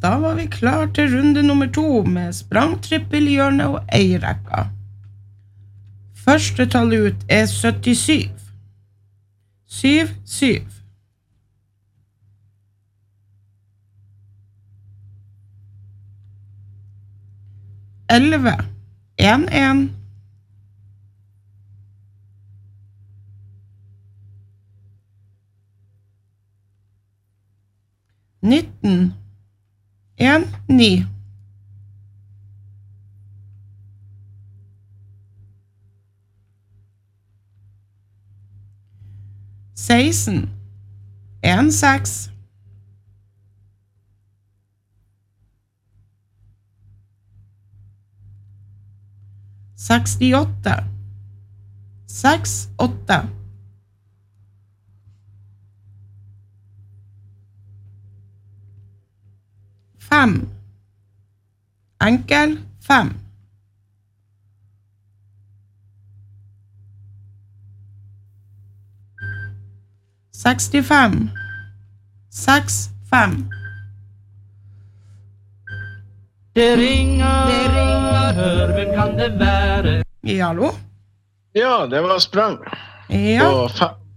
da var vi klar til runde nummer 2 med sprang, trippel, hjørne og eierekka. Første tallet ut 77. 7, 7. 11, 1, 1. 19, 1, 9. 16, 1, 6. 68, 6, 8. 5, enkel, 5. 65, 6, 5. Det ringer, hør, hvem kan det være? Ja, hallo? Ja, det var sprang. Ja. Og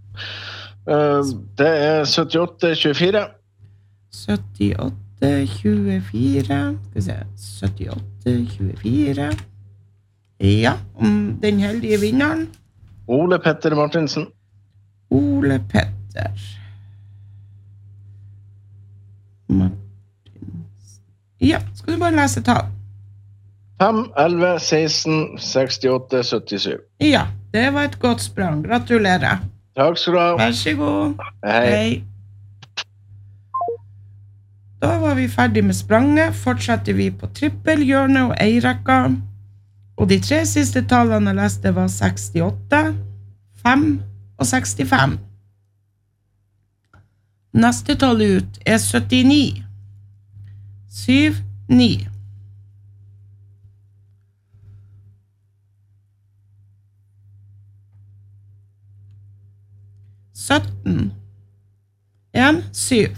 det 78-24. 78-24. Skal vi se. 78-24. Ja, om den heldige vinneren. Ole Petter Martinsen. Ole Petter. Martinsen. Ja, skal du bare lese tall? 5, 11, 16, 68, 77. Ja, det var et godt sprang. Gratulerer. Takk skal du ha. Vær så god. Hei. Da var vi ferdig med spranget. Fortsetter vi på trippel, hjørne og eierekka. Og de 3 siste tallene jeg leste var 68, 5 og 65. Neste tall ut 79. 7, 9. 17. 1, 7.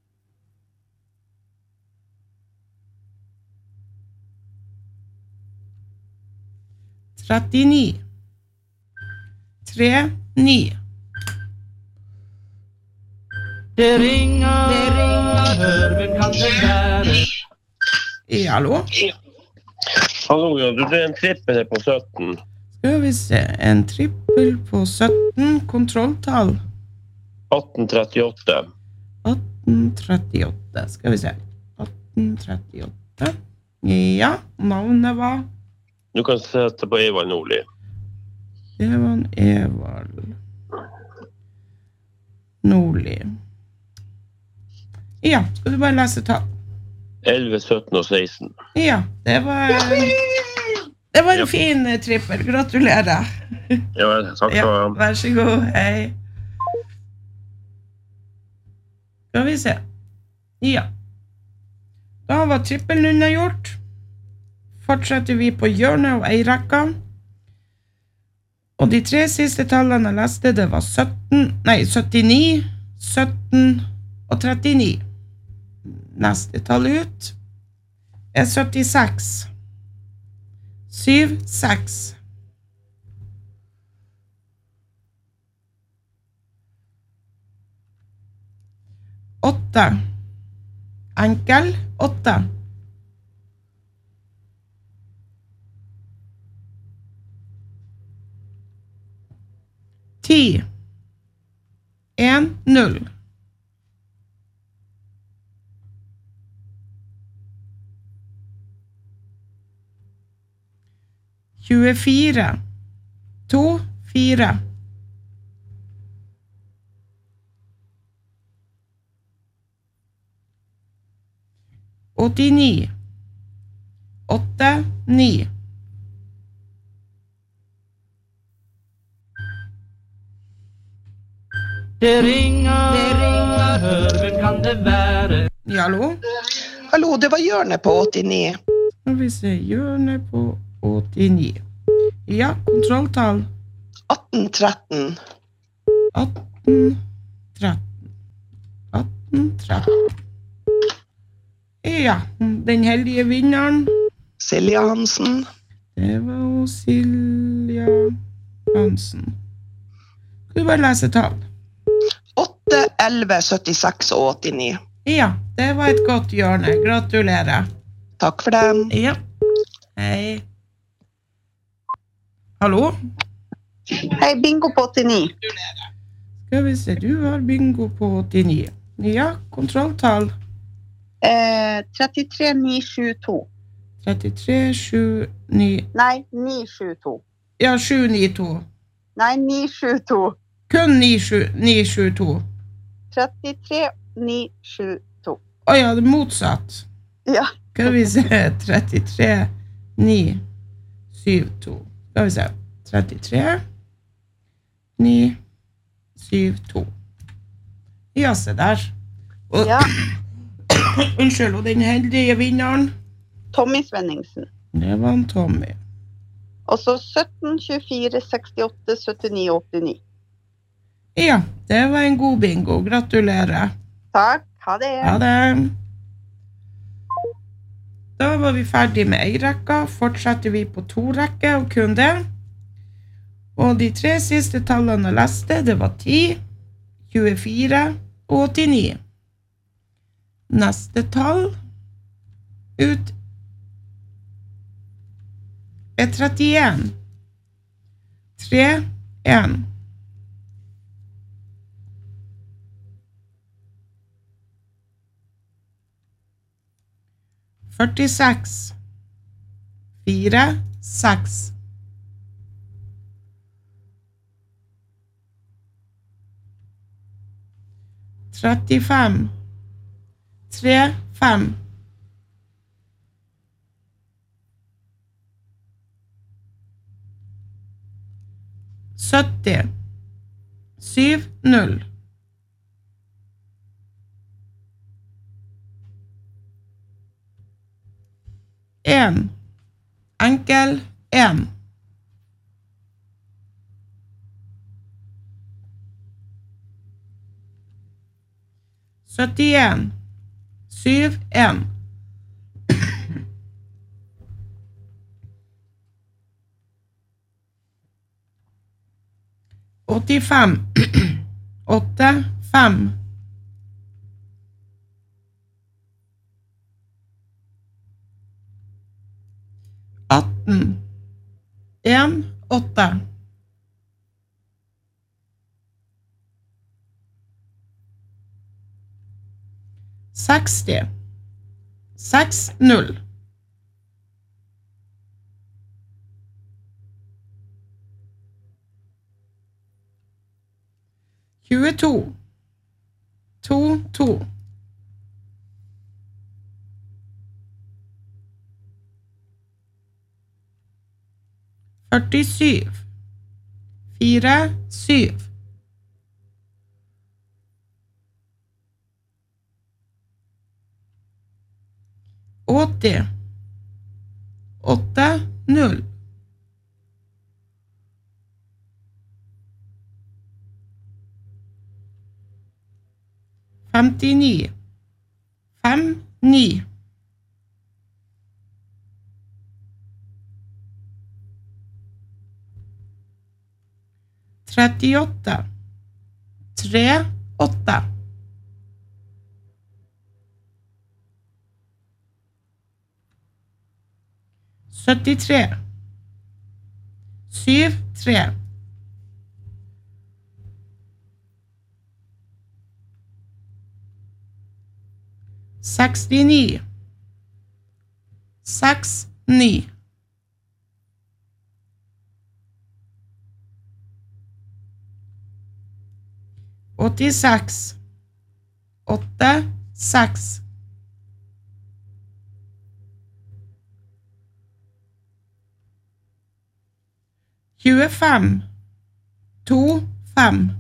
39. 3, 9. Det ringer, hør, hvem kan det være? Ja, hallo? Hallo, ja, du er en trippel her på 17. Skal vi se, en trippel på 17, kontrolltall. 1838. 1838, skal vi se. 1838. Ja, navnet var? Du kan sette på Evald Nordli. Det var en Evald Nordli. Ja, skal du bare lese tall? 11, 17 og 16. Ja, det var en fin trippel. Gratulerer. Ja, takk Ja, for det. vær så god. Hei. Skal vi se. Ja. Da var trippelen unnagjort. Fortsetter vi på hjørne og eierekka. Og de 3 siste tallene jeg leste, det var 79, 17 og 39. Neste tall ut 76. 7, 6. 8. Enkel 8. 10. 1, 0. 24. 2, 4. 89. 8, 9. Det ringer, hør, hvem kan det være? Ja, hallo? Hallo, det var hjørne på 89. Skal vi se, hjørne på 89. Ja, kontrolltall. 1813. 18, 13. 18, 13. Ja, den heldige vinneren. Silja Hansen. Det var jo Silja Hansen. Skal du bare lese tall? 8, 11, 76 og 89. Ja, det var et godt hjørne. Gratulerer. Takk for det. Ja. Hei. Hallo? Hei, bingo på 89. Skal vi se, du har bingo på 89. Ja, kontrolltall. 33 972. 33, 7, 9... Nei, 972. Ja, 7, 9, 2. Nei, 972. Kun 9, 7, 9, 7, 2. 33 972. Åja, det er motsatt. Ja. Skal vi se, 33, 9, 7, 2. Skal vi se, 33, 9, 7, 2. Ja, se der. Og, Ja. unnskyld, og den heldige vinneren, Tommy Svenningsen. det var en Tommy. Og så 17 24 68 79 89. Ja, det var en god bingo. Gratulerer. Takk. Ha det. Ha det. Da var vi ferdig med en rekke. Fortsetter vi på 2 rekker og kun det. Og de 3 siste tallene jeg leste, det var 10, 24 og 89. Neste tall ut er 31. 3, 1. 46. 4, 6. 35. 3, 5. 70. 7, 0. 1. Enkel 1. 71. 7, 1. 85. 8, 5. 18. 1, 8. 60. 6, 0. 22. 2, 2. 47. 4, 7. 80. 8, 0. 59. 5, 9. 38. 3, 8. 73. 7, 3. 69. 6, 9. 86. 8, 6. 25. 2, 5.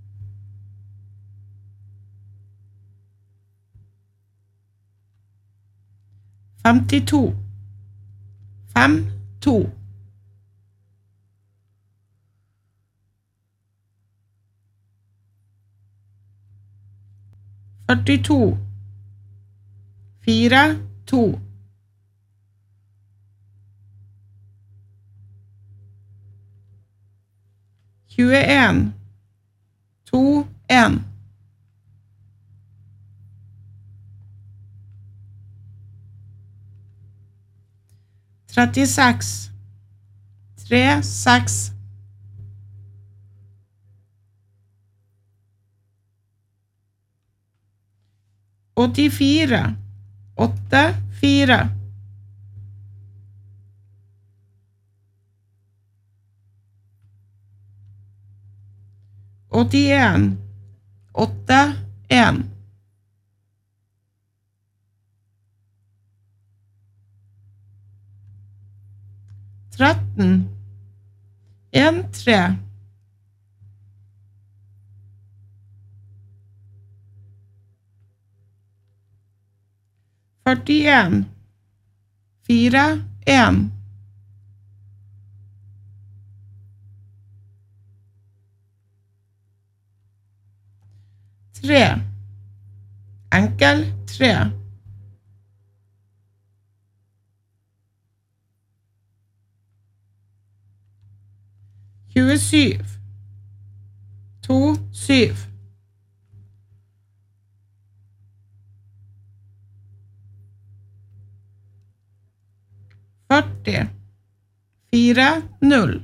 52. 5, 2. 42. 4, 2. Tjueen, 2, 1. Trettiseks, 3, 6. Åttifire, 8, 4. Åttien, 8, 1. Tretten, 1, 3. Førtien, 4, 1. Tre, enkel 3. Tjuesyv, 2, 7. Førti, 4, 0.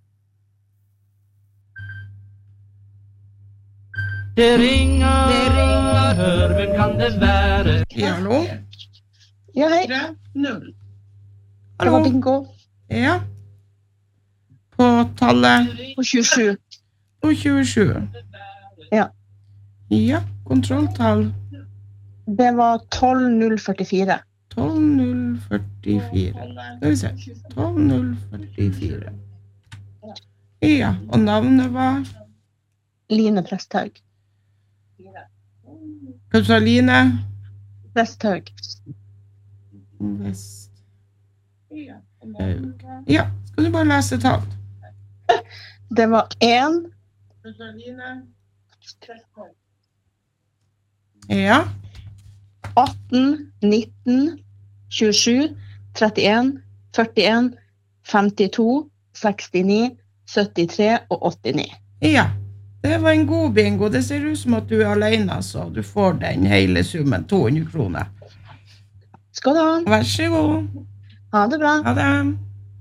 Det ringer, hør, hvem kan det være? Ja, hallo? Ja, hei. 4, 0. Det var bingo. Ja. På tallet På 27. og 27. Ja. Ja, kontrolltall Det var 12,044. 12,044. Skal vi se. 12,044. Ja, og navnet var Line Presthaug. Hva sa Line? Presthaug. Vest. Ja, skal du bare lese tall? Det var 1, Ja, 18, 19, 27, 31, 41, 52, 69, 73 og 89. ja. Det var en god bingo. Det ser ut som at du er alene, så du får den hele summen, 200 kroner. Skal du ha. Vær så god. Ha det bra. Ha det.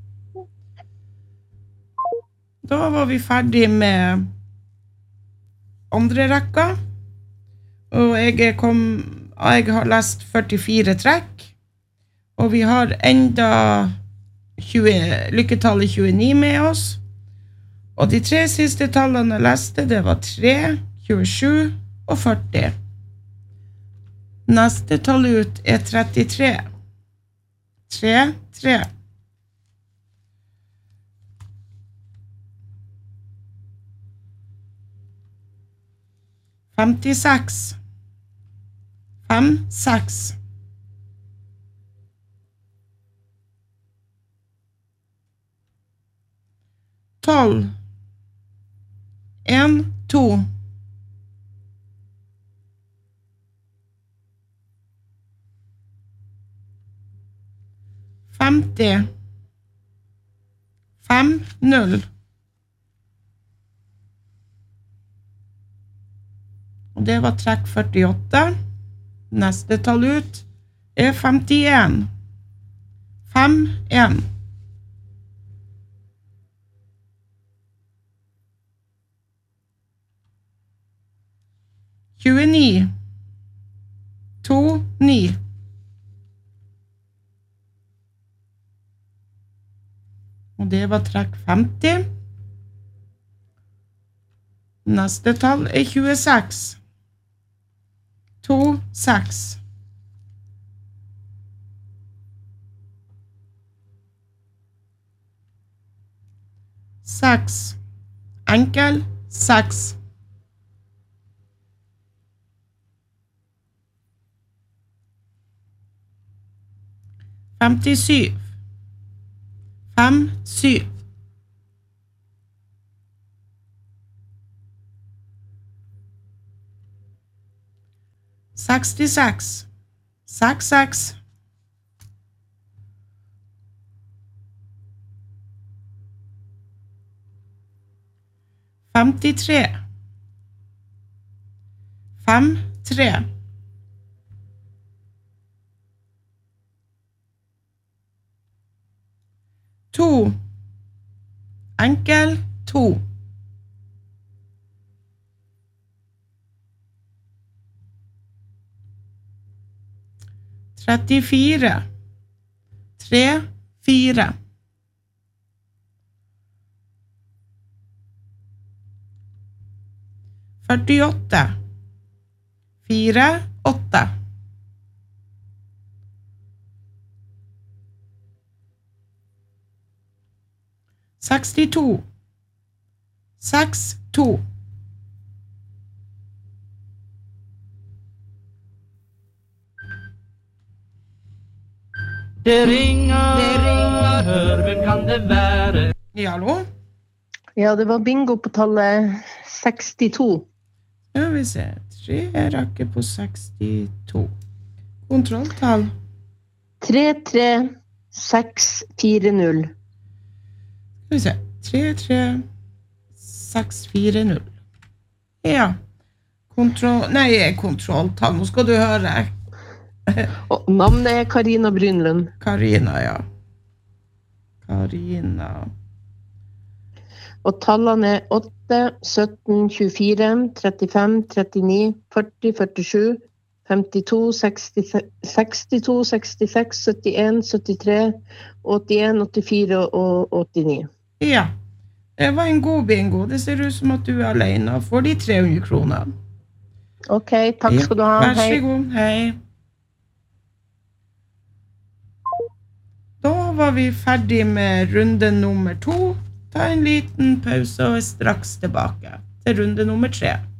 Da var vi ferdig med andre rekka. Og jeg har lest 44 trekk. Og vi har enda lykketallet 29 med oss. Og de 3 siste tallene jeg leste, det var 3, 27 og 40. Neste tall ut er 33. 3, 3. Femtiseks. 5, 6. Tolv. 1, 2. Femti. 5, 0. Og det var trekk 48. Neste tall ut er 51. 5, 1. Tjueni. 2, 9. Og det var trekk 50. Neste tall er 26. 2, 6. 6. Enkel 6. 57. 5, 7. 66. 6. 53. 5-3. 2. Enkel 2. 34. 3-4. 48. 4-8. 62. 6-2. 'Det ringer, hør, hvem kan det være? Ja, hallo? Ja, det var bingo på tallet 62. Skal vi se. 3 rekker på 62. Kontrolltall. 33640. Skal vi se. 33640. Ja. Kontrolltall. Nå skal du høre. Og navnet er Karina Brynlund. Karina, ja. Karina. Og tallene er 8, 17, 24, 35, 39, 40, 47, 52, 62, 66, 71, 73, 81, 84 og 89. Ja. Det var en god bingo. Det ser ut som at du er alene for de 300 kroner. Ok, takk skal du ha. Vær så god. Hei. Da var vi ferdig med runde nummer 2. Ta en liten pause og er straks tilbake til runde nummer 3.